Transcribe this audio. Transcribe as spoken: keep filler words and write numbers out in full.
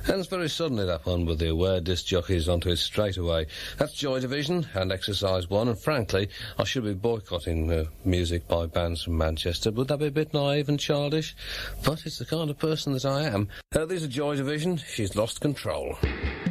Ends very suddenly, that one, with the aware disc jockeys onto it straight away. That's Joy Division and Exercise One, and frankly, I should be boycotting uh, music by bands from Manchester. Would that be a bit naive and childish? But it's the kind of person that I am. Uh, these are Joy Division. She's lost control.